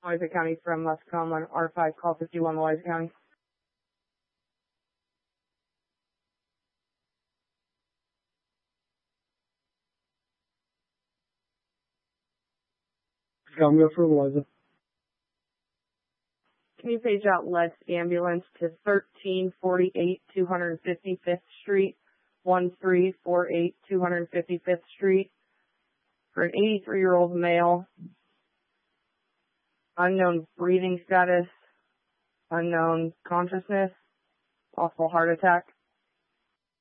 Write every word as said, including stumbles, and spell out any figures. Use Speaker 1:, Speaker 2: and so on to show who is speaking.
Speaker 1: Loiza County from Muscatine, R five, call fifty-one, Loiza County.
Speaker 2: I'm going for Loiza.
Speaker 1: Can you page out Lex ambulance to thirteen forty-eight, two hundred fifty-fifth Street, one three four eight, two hundred fifty-fifth Street, for an eighty-three-year-old male, unknown breathing status, unknown consciousness, possible heart attack.